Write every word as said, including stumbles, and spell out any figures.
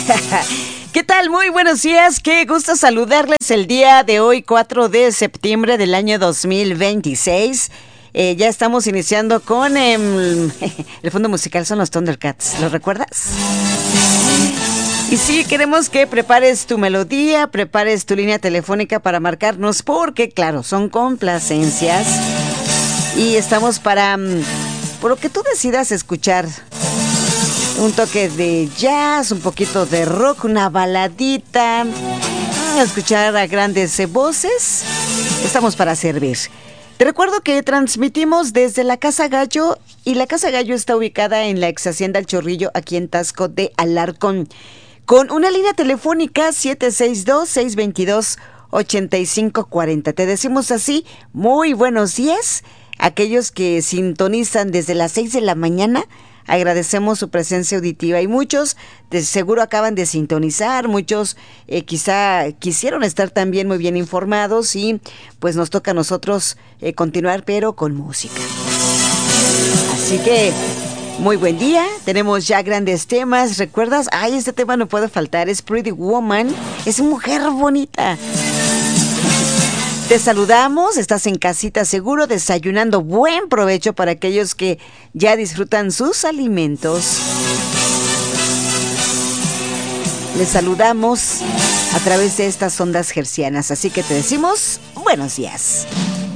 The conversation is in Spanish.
¿Qué tal? Muy buenos días, qué gusto saludarles el día de hoy, cuatro de septiembre del año dos mil veintiséis. Eh, ya estamos iniciando con eh, el fondo musical son los Thundercats, ¿lo recuerdas? Y sí, queremos que prepares tu melodía, prepares tu línea telefónica para marcarnos, porque claro, son complacencias y estamos para, por lo que tú decidas escuchar. Un toque de jazz, un poquito de rock, una baladita, escuchar a grandes voces. Estamos para servir. Te recuerdo que transmitimos desde la Casa Gallo y la Casa Gallo está ubicada en la ex Hacienda El Chorrillo, aquí en Taxco de Alarcón, con una línea telefónica siete seis dos, seis dos dos, ocho cinco cuatro cero. Te decimos así, muy buenos días. Aquellos que sintonizan desde las seis de la mañana, agradecemos su presencia auditiva y muchos de seguro acaban de sintonizar, muchos eh, quizá quisieron estar también muy bien informados y pues nos toca a nosotros eh, continuar pero con música. Así que muy buen día, tenemos ya grandes temas, ¿recuerdas? Ay, este tema no puede faltar, es Pretty Woman, es mujer bonita. Te saludamos, estás en casita seguro, desayunando, buen provecho para aquellos que ya disfrutan sus alimentos. Les saludamos a través de estas ondas hercianas, así que te decimos buenos días.